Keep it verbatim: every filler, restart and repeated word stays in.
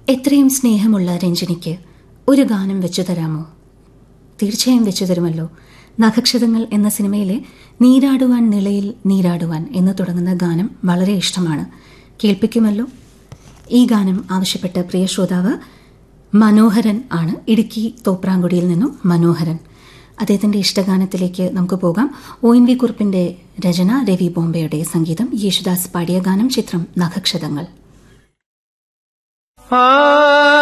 എത്രയും സ്നേഹമുള്ള രഞ്ജിനിക്ക് ഒരു ഗാനം വെച്ചു തരാമോ? തീർച്ചയായും വെച്ചു തരുമല്ലോ. നഖക്ഷതങ്ങൾ എന്ന സിനിമയിലെ നീരാടുവാൻ നിളയിൽ നീരാടുവാൻ എന്ന് തുടങ്ങുന്ന ഗാനം വളരെ ഇഷ്ടമാണ്. കേൾപ്പിക്കുമല്ലോ. ഈ ഗാനം ആവശ്യപ്പെട്ട പ്രിയ ശ്രോതാവ് മനോഹരൻ ആണ്. ഇടുക്കി തോപ്രാങ്കുടിയിൽ നിന്നും മനോഹരൻ. അദ്ദേഹത്തിന്റെ ഇഷ്ടഗാനത്തിലേക്ക് നമുക്ക് പോകാം. ഒ എൻ വി കുറുപ്പിന്റെ രചന, രവി ബോംബെയുടെ സംഗീതം, യേശുദാസ് പാടിയ ഗാനം, ചിത്രം നഖക്ഷതങ്ങൾ. ആ